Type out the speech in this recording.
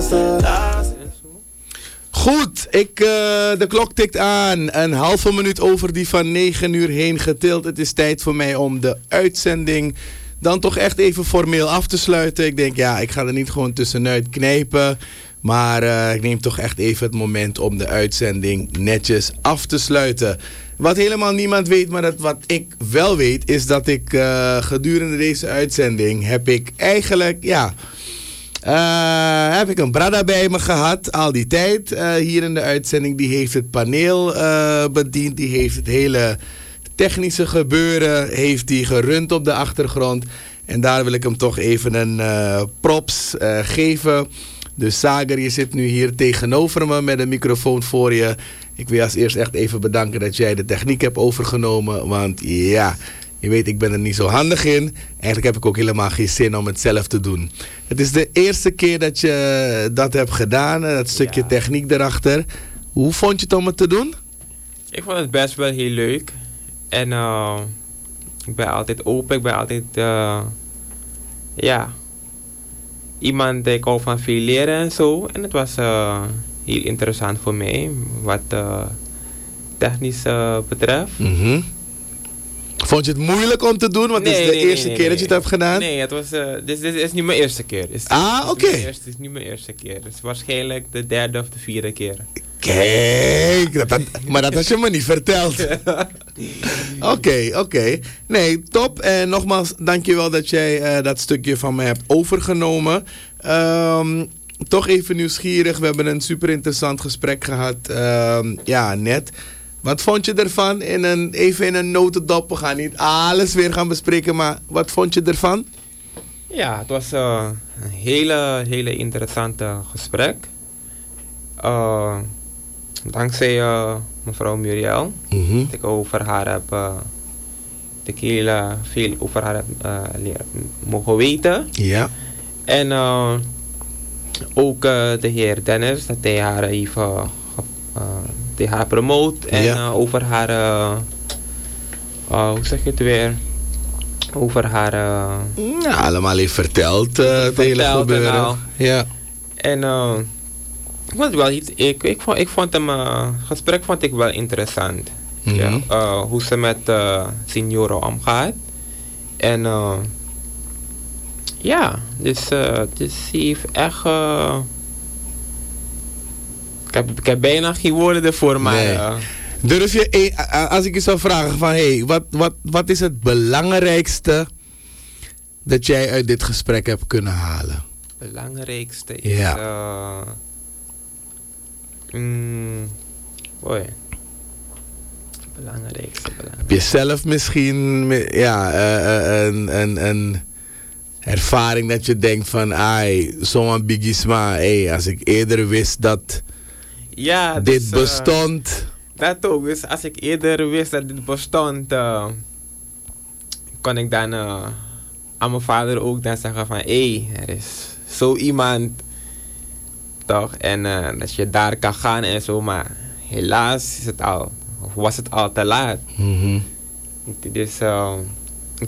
Goed, de klok tikt aan. Een halve minuut over die van 9 uur heen getild. Het is tijd voor mij om de uitzending dan toch echt even formeel af te sluiten. Ik denk, ja, ik ga er niet gewoon tussenuit knijpen. Maar ik neem toch echt even het moment om de uitzending netjes af te sluiten. Wat helemaal niemand weet, maar wat ik wel weet, is dat ik gedurende deze uitzending heb ik eigenlijk, heb ik een brada bij me gehad, al die tijd. Hier in de uitzending, die heeft het paneel bediend, die heeft het hele technische gebeuren, heeft die gerund op de achtergrond. En daar wil ik hem toch even een props geven. Dus Sagar, je zit nu hier tegenover me met een microfoon voor je. Ik wil je als eerst echt even bedanken dat jij de techniek hebt overgenomen. Want ja, je weet, ik ben er niet zo handig in. Eigenlijk heb ik ook helemaal geen zin om het zelf te doen. Het is de eerste keer dat je dat hebt gedaan. Dat stukje techniek erachter. Hoe vond je het om het te doen? Ik vond het best wel heel leuk. En ik ben altijd open. Ik ben altijd iemand, ik hou van veel leren en zo. En het was heel interessant voor mij, wat technisch betreft. Mm-hmm. Vond je het moeilijk om te doen? Want dit is de eerste keer dat je het hebt gedaan? Nee, het was, dit is niet mijn eerste keer. Oké. Het is niet mijn eerste keer. Het is waarschijnlijk de derde of de vierde keer. Kijk, maar dat had je me niet verteld. Oké. Nee, top. En nogmaals, dankjewel dat jij dat stukje van me hebt overgenomen. Toch even nieuwsgierig. We hebben een super interessant gesprek gehad. Net. Wat vond je ervan? Even in een notendop. We gaan niet alles weer gaan bespreken, maar wat vond je ervan? Ja, het was een hele interessante gesprek. Dankzij mevrouw Muriel. Mm-hmm. Dat ik over haar heb veel over haar heb mogen weten. Ja. En ook de heer Dennis, dat hij haar even promoot. En over haar, hoe zeg je het weer? Over haar... allemaal heeft verteld, het hele gebeuren. Ja. En ik vond hem, gesprek vond ik wel interessant. Mm-hmm. Hoe ze met senioren omgaat. En dus ze heeft echt... Ik heb bijna geen woorden ervoor, maar... Nee. Durf je, als ik je zou vragen van, wat is het belangrijkste dat jij uit dit gesprek hebt kunnen halen? Het belangrijkste is... belangrijkste. Heb je zelf misschien een ervaring dat je denkt van, zo'n biggie sma, als ik eerder wist dat dit bestond. Dat ook, dus als ik eerder wist dat dit bestond, kon ik dan aan mijn vader ook dan zeggen van, er is zo iemand, toch, en dat je daar kan gaan en zo, maar helaas was het al te laat. Mm-hmm. Dus